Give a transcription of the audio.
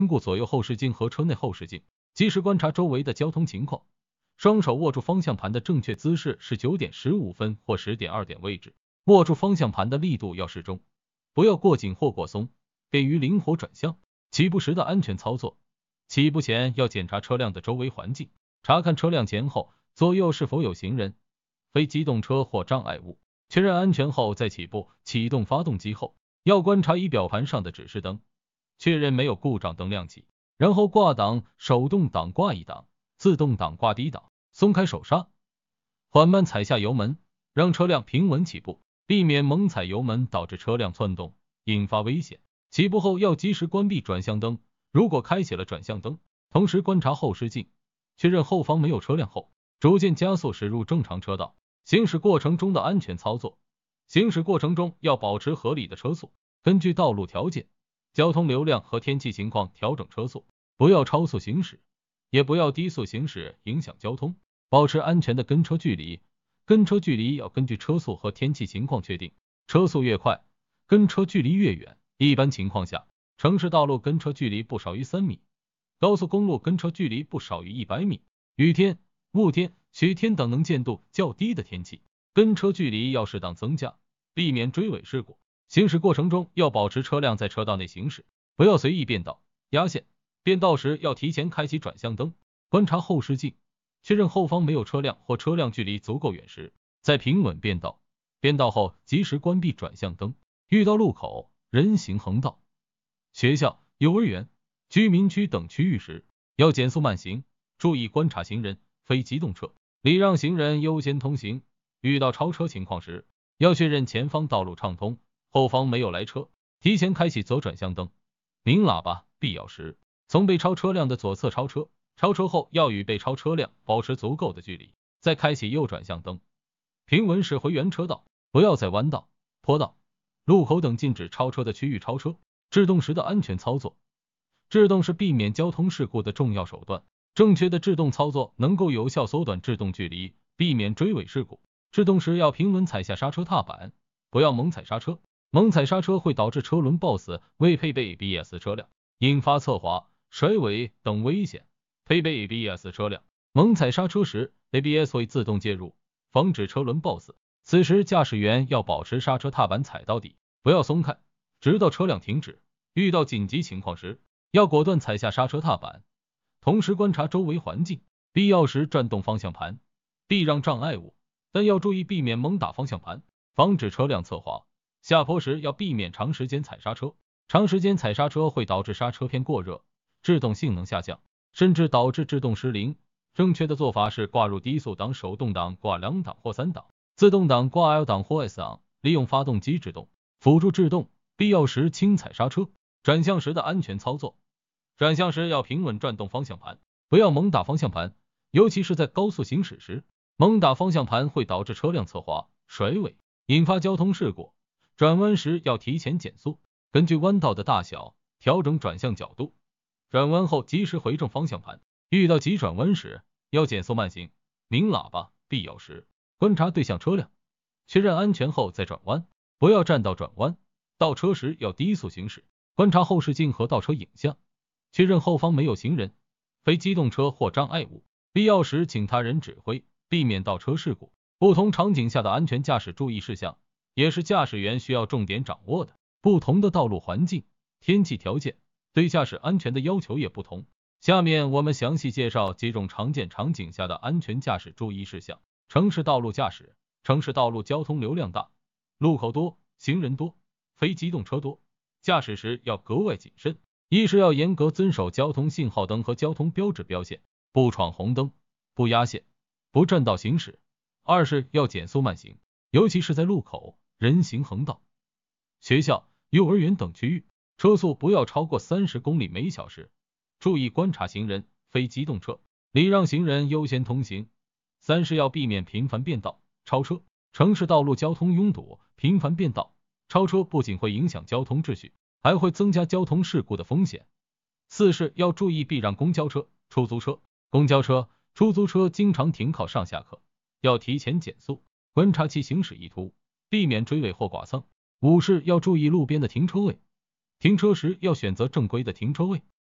顾左右后视镜和车内后视镜，及时观察周围的交通情况。双手握住方向盘的正确姿势是9点15分或10点2点位置，握住方向盘的力度要适中，不要过紧或过松，便于灵活转向。起步时的安全操作，起步前要检查车辆的周围环境，查看车辆前后左右是否有行人、非机动车或障碍物，确认安全后再起步。启动发动机后，要观察仪表盘上的指示灯，确认没有故障灯亮起，然后挂档，手动挡挂一档，自动挡挂低档，松开手刹，缓慢踩下油门，让车辆平稳起步，避免猛踩油门导致车辆窜动，引发危险。起步后要及时关闭转向灯，如果开启了转向灯，同时观察后视镜，确认后方没有车辆后，逐渐加速驶入正常车道。行驶过程中的安全操作，行驶过程中要保持合理的车速，根据道路条件、交通流量和天气情况调整车速，不要超速行驶，也不要低速行驶影响交通，保持安全的跟车距离。跟车距离要根据车速和天气情况确定，车速越快，跟车距离越远。一般情况下，城市道路跟车距离不少于3米，高速公路跟车距离不少于100米。雨天、雾天、雪天等能见度较低的天气，跟车距离要适当增加，避免追尾事故。行驶过程中要保持车辆在车道内行驶，不要随意变道、压线。变道时要提前开启转向灯，观察后视镜，确认后方没有车辆或车辆距离足够远时，再平稳变道。变道后及时关闭转向灯。遇到路口、人行横道、学校、幼儿园、居民区等区域时，要减速慢行，注意观察行人、非机动车，礼让行人优先通行。遇到超车情况时，要确认前方道路畅通，后方没有来车，提前开启左转向灯、鸣喇叭，必要时从被超车辆的左侧超车，超车后要与被超车辆保持足够的距离，再开启右转向灯，平稳驶回原车道，不要在弯道、坡道、路口等禁止超车的区域超车。制动时的安全操作，制动是避免交通事故的重要手段，正确的制动操作能够有效缩短制动距离，避免追尾事故。制动时要平稳踩下刹车踏板，不要猛踩刹车，猛踩刹车会导致车轮抱死未配备 ABS 车辆，引发侧滑、甩尾等危险。配备 ABS 车辆，猛踩刹车时 ABS 会自动介入，防止车轮抱死。此时驾驶员要保持刹车踏板踩到底，不要松开，直到车辆停止。遇到紧急情况时，要果断踩下刹车踏板，同时观察周围环境，必要时转动方向盘，避让障碍物，但要注意避免猛打方向盘，防止车辆侧滑。下坡时要避免长时间踩刹车，长时间踩刹车会导致刹车片过热，制动性能下降，甚至导致制动失灵。正确的做法是挂入低速档，手动挡挂2档或3档，自动挡挂 L 档或 S 档，利用发动机制动，辅助制动，必要时轻踩刹车。转向时的安全操作，转向时要平稳转动方向盘，不要猛打方向盘，尤其是在高速行驶时，猛打方向盘会导致车辆侧滑、甩尾，引发交通事故。转弯时要提前减速，根据弯道的大小调整转向角度，转弯后及时回正方向盘。遇到急转弯时要减速慢行，鸣喇叭，必要时观察对向车辆，确认安全后再转弯，不要占道转弯。倒车时要低速行驶，观察后视镜和倒车影像，确认后方没有行人、非机动车或障碍物，必要时请他人指挥，避免倒车事故。不同场景下的安全驾驶注意事项，也是驾驶员需要重点掌握的。不同的道路环境、天气条件，对驾驶安全的要求也不同。下面我们详细介绍几种常见场景下的安全驾驶注意事项。城市道路驾驶，城市道路交通流量大，路口多，行人多，非机动车多，驾驶时要格外谨慎。一是要严格遵守交通信号灯和交通标志标线，不闯红灯，不压线，不占道行驶。二是要减速慢行，尤其是在路口、人行横道、学校、幼儿园等区域，车速不要超过30公里每小时。注意观察行人、非机动车，礼让行人优先通行。三是要避免频繁变道、超车。城市道路交通拥堵，频繁变道、超车不仅会影响交通秩序，还会增加交通事故的风险。四是要注意避让公交车、出租车。公交车、出租车经常停靠上下客，要提前减速，观察其行驶意图，避免追尾或剐蹭。五是要注意路边的停车位，停车时要选择正规的停车位，